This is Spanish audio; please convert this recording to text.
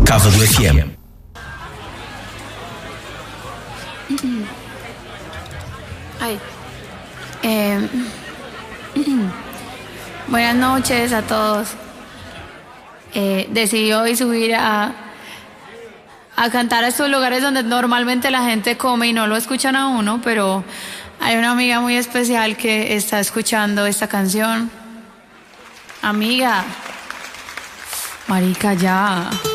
Cávado FM. Ay. Buenas noches a todos. Decidí hoy subir a cantar a estos lugares donde normalmente la gente come y no lo escuchan a uno, pero hay una amiga muy especial que está escuchando esta canción. Amiga, marica, ya.